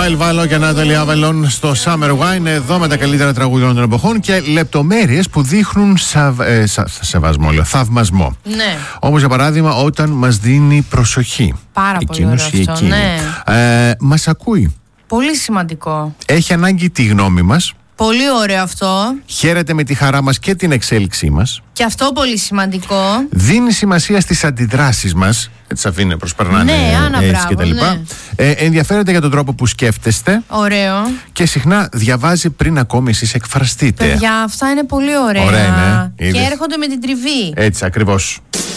Ραφαέλ Βάλο και Νάταλι Άβελον στο Summer Wine, εδώ με τα καλύτερα τραγούδια των εποχών και λεπτομέρειες που δείχνουν θαυμασμό. Ναι. Όπως για παράδειγμα όταν μας δίνει προσοχή. Πάρα πολύ ωραίο αυτό, ναι. Μας ακούει. Πολύ σημαντικό. Έχει ανάγκη τη γνώμη μας. Πολύ ωραίο αυτό. Χαίρεται με τη χαρά μας και την εξέλιξή μας. Και αυτό πολύ σημαντικό. Δίνει σημασία στις αντιδράσεις μας. Έτσι αφήνει, προσπερνάνε έτσι και τα λοιπά. Ναι. Ενδιαφέρεται για τον τρόπο που σκέφτεστε. Ωραίο. Και συχνά διαβάζει πριν ακόμη εσείς εκφραστείτε. Παιδιά, αυτά είναι πολύ ωραία. Ωραία είναι. Και έρχονται με την τριβή. Έτσι ακριβώς.